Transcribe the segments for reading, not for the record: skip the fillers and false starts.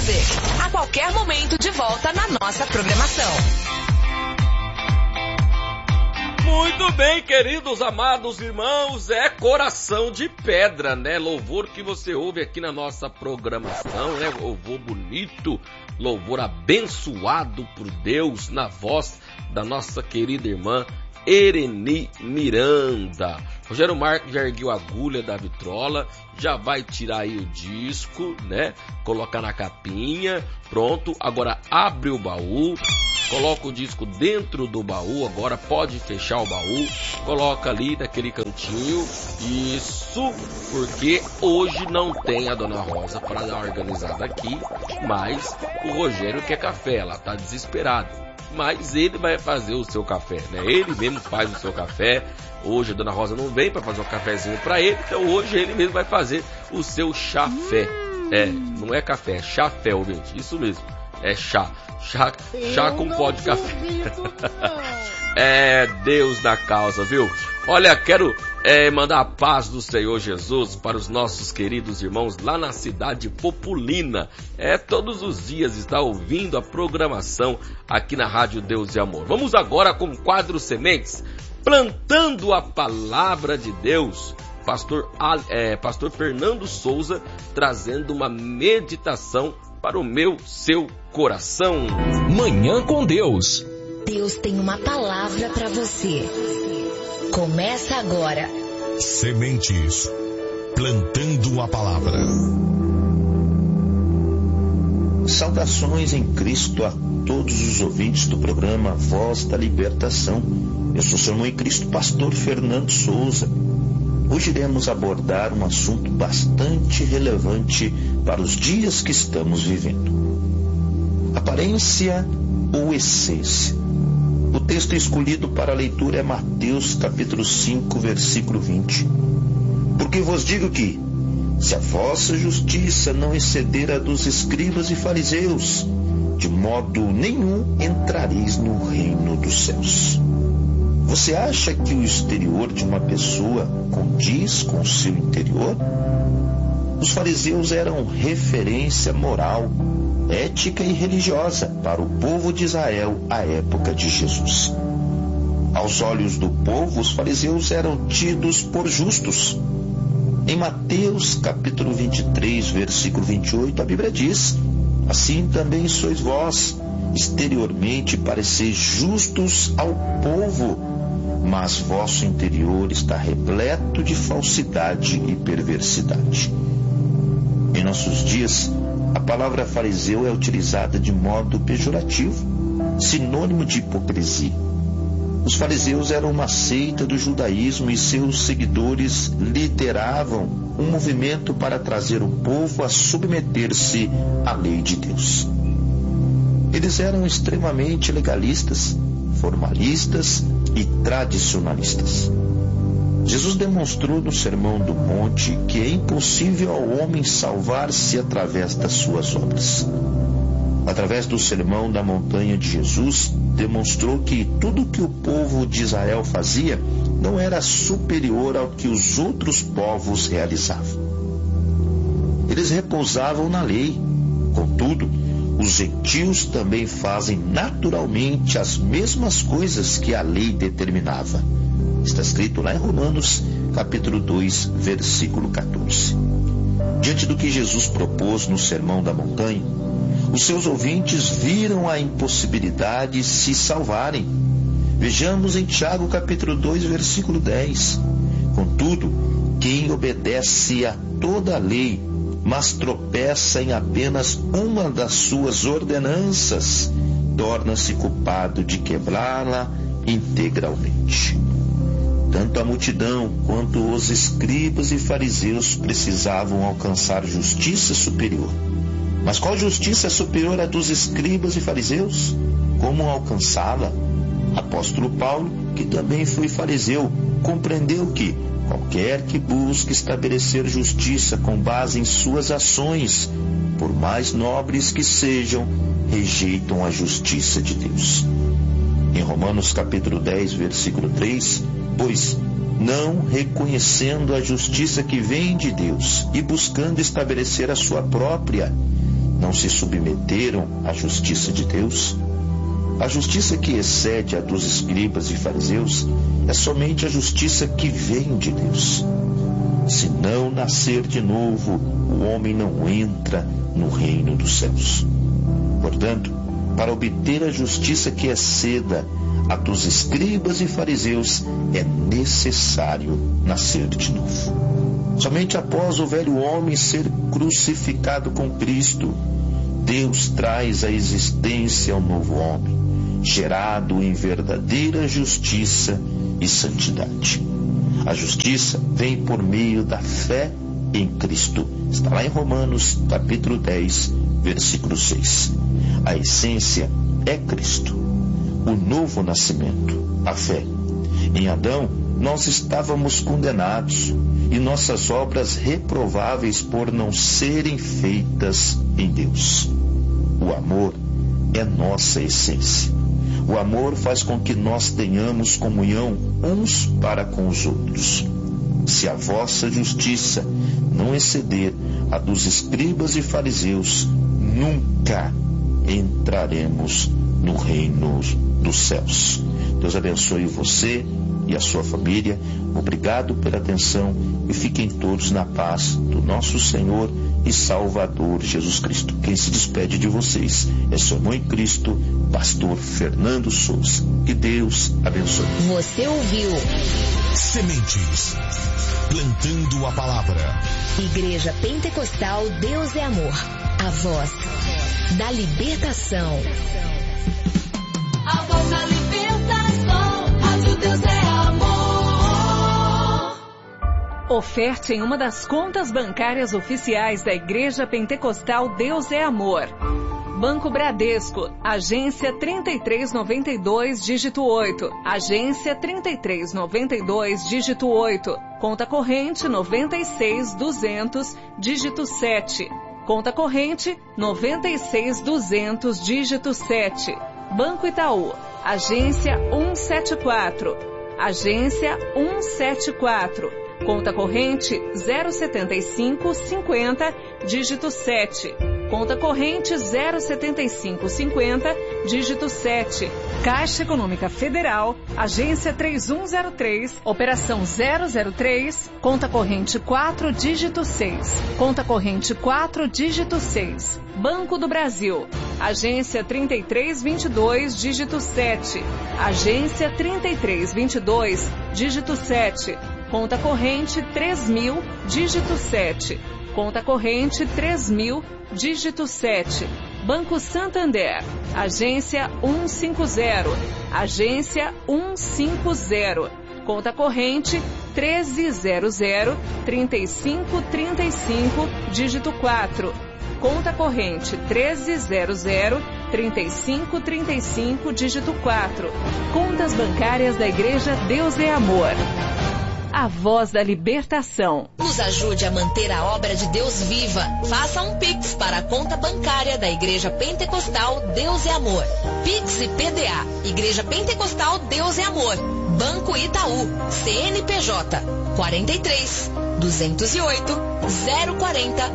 você. A qualquer momento de volta na nossa programação. Muito bem, queridos, amados irmãos, é Coração de Pedra, né? Louvor que você ouve aqui na nossa programação, né? Louvor bonito, louvor abençoado por Deus, na voz da nossa querida irmã Ereni Miranda. Rogério Marques já ergueu a agulha da vitrola, já vai tirar aí o disco, né? Colocar na capinha, pronto. Agora abre o baú, coloca o disco dentro do baú, agora pode fechar o baú, coloca ali naquele cantinho, isso, porque hoje não tem a Dona Rosa para dar uma organizada aqui, mas o Rogério quer café, ela tá desesperada. Mas ele vai fazer o seu café, né? Ele mesmo faz o seu café. Hoje a Dona Rosa não vem para fazer um cafezinho para ele, então hoje ele mesmo vai fazer o seu chafé. Não é café, é chafé, ouvinte, isso mesmo. É chá com pó de café. É Deus da causa, viu? Olha, quero mandar a paz do Senhor Jesus para os nossos queridos irmãos lá na cidade Populina. Todos os dias está ouvindo a programação aqui na Rádio Deus e Amor. Vamos agora com o quadro Sementes, plantando a palavra de Deus. Pastor Fernando Souza trazendo uma meditação para o seu coração. Manhã com Deus. Deus tem uma palavra para você. Começa agora. Sementes, plantando a palavra. Saudações em Cristo a todos os ouvintes do programa Voz da Libertação. Eu sou seu irmão em Cristo, pastor Fernando Souza. Hoje iremos abordar um assunto bastante relevante para os dias que estamos vivendo. Aparência ou essência? O texto escolhido para a leitura é Mateus capítulo 5, versículo 20. Porque vos digo que, se a vossa justiça não exceder a dos escribas e fariseus, de modo nenhum entrareis no reino dos céus. Você acha que o exterior de uma pessoa condiz com o seu interior? Os fariseus eram referência moral, ética e religiosa para o povo de Israel à época de Jesus. Aos olhos do povo, os fariseus eram tidos por justos. Em Mateus capítulo 23, versículo 28, a Bíblia diz: assim também sois vós, exteriormente pareceis justos ao povo, mas vosso interior está repleto de falsidade e perversidade. Em nossos dias, a palavra fariseu é utilizada de modo pejorativo, sinônimo de hipocrisia. Os fariseus eram uma seita do judaísmo e seus seguidores lideravam um movimento para trazer o povo a submeter-se à lei de Deus. Eles eram extremamente legalistas, formalistas e tradicionalistas. Jesus demonstrou no Sermão do Monte que é impossível ao homem salvar-se através das suas obras. Através do Sermão da Montanha de Jesus, demonstrou que tudo que o povo de Israel fazia não era superior ao que os outros povos realizavam. Eles repousavam na lei. Contudo, os gentios também fazem naturalmente as mesmas coisas que a lei determinava. Está escrito lá em Romanos, capítulo 2, versículo 14. Diante do que Jesus propôs no Sermão da Montanha, os seus ouvintes viram a impossibilidade de se salvarem. Vejamos em Tiago, capítulo 2, versículo 10. Contudo, quem obedece a toda a lei, mas tropeça em apenas uma das suas ordenanças, torna-se culpado de quebrá-la integralmente. Tanto a multidão quanto os escribas e fariseus precisavam alcançar justiça superior. Mas qual justiça é superior à dos escribas e fariseus? Como alcançá-la? Apóstolo Paulo, que também foi fariseu, compreendeu que qualquer que busque estabelecer justiça com base em suas ações, por mais nobres que sejam, rejeitam a justiça de Deus. Em Romanos capítulo 10, versículo 3, pois, não reconhecendo a justiça que vem de Deus e buscando estabelecer a sua própria, não se submeteram à justiça de Deus? A justiça que excede a dos escribas e fariseus é somente a justiça que vem de Deus. Se não nascer de novo, o homem não entra no reino dos céus. Portanto, para obter a justiça que exceda a dos escribas e fariseus, é necessário nascer de novo. Somente após o velho homem ser crucificado com Cristo, Deus traz à existência um novo homem, gerado em verdadeira justiça e santidade. A justiça vem por meio da fé em Cristo. Está lá em Romanos, capítulo 10, versículo 6. A essência é Cristo, o novo nascimento, a fé. Em Adão, nós estávamos condenados e nossas obras reprováveis por não serem feitas em Deus. O amor é nossa essência. O amor faz com que nós tenhamos comunhão uns para com os outros. Se a vossa justiça não exceder a dos escribas e fariseus, nunca entraremos no reino dos céus. Deus abençoe você e a sua família. Obrigado pela atenção e fiquem todos na paz do nosso Senhor e Salvador Jesus Cristo. Quem se despede de vocês é seu irmão em Cristo, pastor Fernando Souza. Que Deus abençoe. Você ouviu Sementes, plantando a palavra. Igreja Pentecostal Deus é Amor, a voz da libertação. A voz da libertação, Rádio Deus é Amor. Oferte em uma das contas bancárias oficiais da Igreja Pentecostal Deus é Amor. Banco Bradesco, agência 3392, dígito 8. Agência 3392, dígito 8. Conta corrente 96200, dígito 7. Conta corrente 96200, dígito 7. Banco Itaú, agência 174. Agência 174. Conta corrente 07550, dígito 7. Conta corrente 07550, dígito 7. Caixa Econômica Federal, agência 3103, operação 003, conta corrente 4, dígito 6. Conta corrente 4, dígito 6. Banco do Brasil, agência 3322, dígito 7. Agência 3322, dígito 7. Conta corrente 3000, dígito 7. Conta corrente 3000, dígito 7. Banco Santander, agência 150. Agência 150. Conta corrente 1300, 3535, dígito 4. Conta corrente 1300, 3535, dígito 4. Contas bancárias da Igreja Deus é Amor. A voz da libertação. Nos ajude a manter a obra de Deus viva. Faça um Pix para a conta bancária da Igreja Pentecostal Deus é Amor. Pix e PDA. Igreja Pentecostal Deus é Amor. Banco Itaú. CNPJ 43 208 040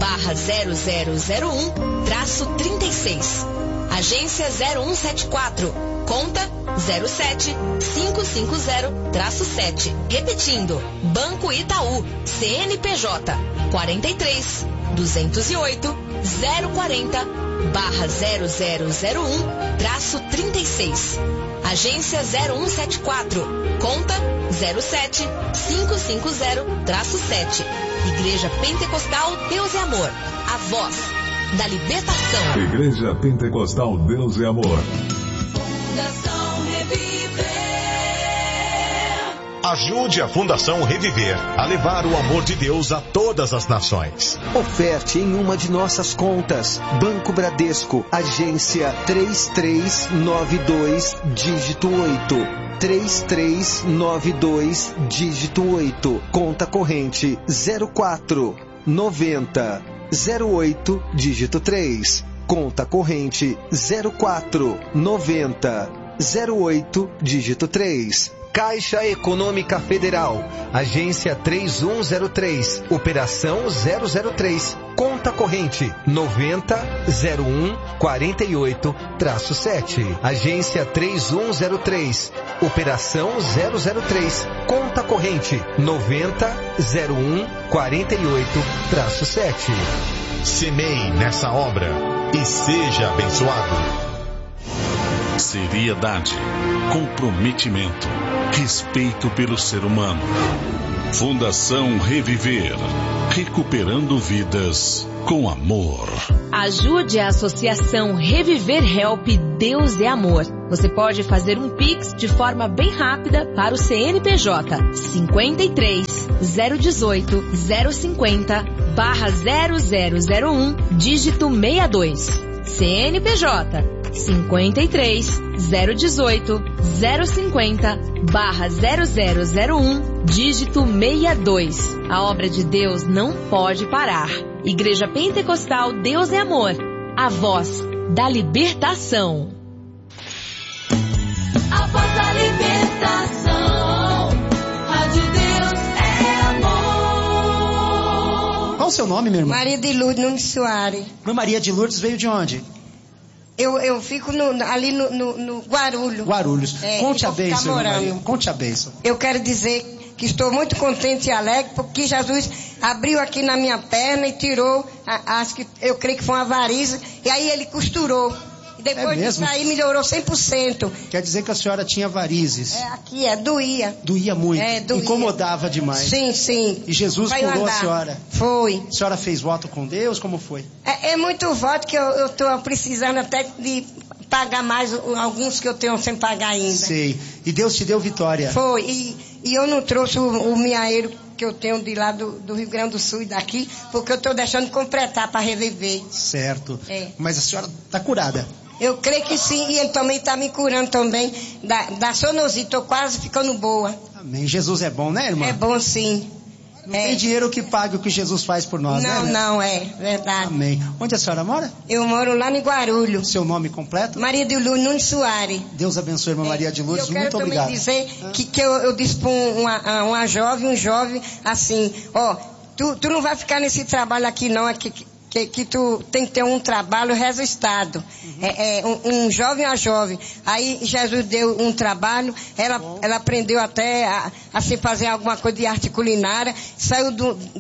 /0001-36. Agência 0174. Conta 07550-7. Repetindo, Banco Itaú, CNPJ 43 208 040 /0001-36. Agência 0174. Conta 07550-7. Igreja Pentecostal Deus é Amor. A voz da libertação. Igreja Pentecostal Deus é Amor. Ajude a Fundação Reviver a levar o amor de Deus a todas as nações. Oferte em uma de nossas contas. Banco Bradesco, agência 3392, dígito 8. 3392, dígito 8. Conta corrente 0490 08, dígito 3. Conta corrente 0490 08, dígito 3. Caixa Econômica Federal, agência 3103, operação 003, conta corrente 900148-7, agência 3103, operação 003, conta corrente 900148-7. Semeie nessa obra e seja abençoado. Seriedade, comprometimento, respeito pelo ser humano. Fundação Reviver, recuperando vidas com amor. Ajude a Associação Reviver Help Deus é Amor. Você pode fazer um Pix de forma bem rápida para o CNPJ 53 018 050 /0001, dígito 62. CNPJ 53 018 050 /0001, dígito 62. A obra de Deus não pode parar. Igreja Pentecostal Deus é Amor, a voz da libertação. A voz da libertação, Rádio Deus é amor. Qual o seu nome, minha irmã? Maria de Lourdes Nunes Soares. Irmã Maria de Lourdes veio de onde? Eu fico ali no Guarulhos. Guarulhos. Conte a bênção, irmã Maria. Conte a bênção. Eu quero dizer que estou muito contente e alegre porque Jesus abriu aqui na minha perna e tirou, acho que eu creio que foi uma varize, e aí ele costurou. E depois disso aí melhorou 100%. Quer dizer que a senhora tinha varizes? Aqui doía. Doía muito? Doía. Incomodava demais? Sim, sim. E Jesus curou a senhora? Foi. A senhora fez voto com Deus? Como foi? É muito voto que eu estou precisando até de pagar mais alguns que eu tenho sem pagar ainda. Sei. E Deus te deu vitória? Foi. E eu não trouxe o miaeiro que eu tenho de lá do Rio Grande do Sul e daqui, porque eu estou deixando completar para reviver. Certo. Mas a senhora está curada? Eu creio que sim, e ele também está me curando também da sonosite, estou quase ficando boa. Amém. Jesus é bom, né, irmã? É bom, sim. Não tem dinheiro que pague o que Jesus faz por nós, né? Não, é verdade. Amém. Onde a senhora mora? Eu moro lá em Guarulhos. Seu nome completo? Maria de Lourdes Nunes Soares. Deus abençoe, irmã Maria de Lourdes, muito obrigado. Eu quero também dizer que eu disse para um jovem assim, tu não vai ficar nesse trabalho aqui não, que tu tem que ter um trabalho registrado. Um jovem a jovem. Aí Jesus deu um trabalho, ela aprendeu até a se fazer alguma coisa de arte culinária, saiu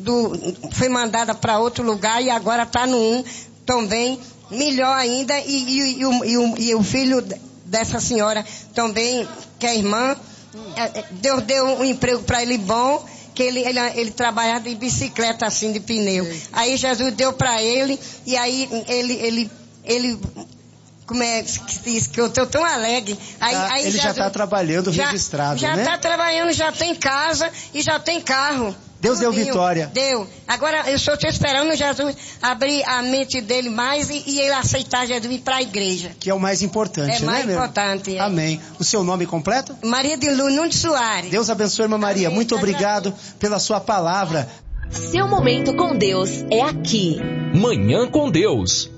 foi mandada para outro lugar e agora está no também, melhor ainda, e o filho dessa senhora também, que é irmã, Deus deu um emprego para ele bom, que ele trabalhava de bicicleta assim, de pneu. Sim. Aí Jesus deu para ele, e aí ele como é que diz que eu estou tão alegre. Aí ele já está trabalhando registrado, né? Já está trabalhando, já tem casa e já tem carro. Deus deu vitória. Deu. Agora eu só estou esperando Jesus abrir a mente dele mais e ele aceitar Jesus ir para a igreja. Que é o mais importante, né? É mais importante. Amém. O seu nome completo? Maria de Lourdes Nunes Soares. Deus abençoe, irmã Maria. Muito obrigado pela sua palavra. Seu momento com Deus é aqui. Manhã com Deus.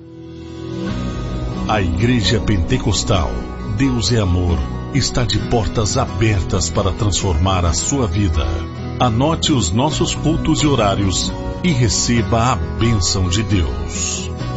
A Igreja Pentecostal Deus é Amor está de portas abertas para transformar a sua vida. Anote os nossos cultos e horários e receba a bênção de Deus.